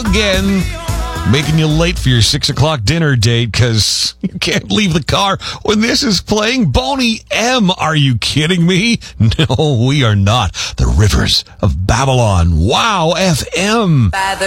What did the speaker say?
again. Making you late for your 6 o'clock dinner date because you can't leave the car when this is playing. Boney M. Are you kidding me? No, we are not. The Rivers of Babylon. Wow, FM.